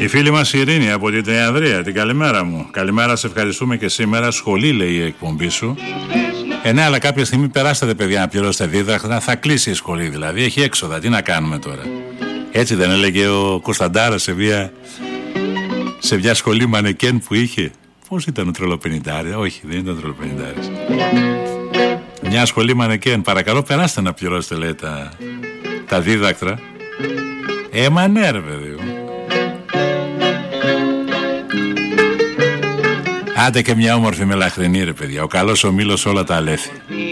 Η φίλη μας η Ειρήνη από την Τριανδρία, την καλημέρα μου. Καλημέρα, σε ευχαριστούμε και σήμερα. Σχολή, λέει, η εκπομπή σου. Ναι, αλλά κάποια στιγμή περάσατε, παιδιά, να πληρώσετε δίδακτρα. Θα κλείσει η σχολή δηλαδή. Έχει έξοδα. Τι να κάνουμε τώρα. Έτσι δεν έλεγε ο Κωνσταντάρας σε μια σχολή μανεκέν που είχε. Πώς ήταν ο Τρελοπενηντάρης? Όχι, δεν ήταν ο Τρελοπενηντάρης. Μια σχολή μανεκέν. Παρακαλώ, περάστε να πληρώσετε, λέει, τα δίδακτρα. Μα ναι, ρε παιδί μου. Άντε και μια όμορφη μελαχρινή, ρε παιδιά. Ο καλός ο μήλος όλα τα αλέθη.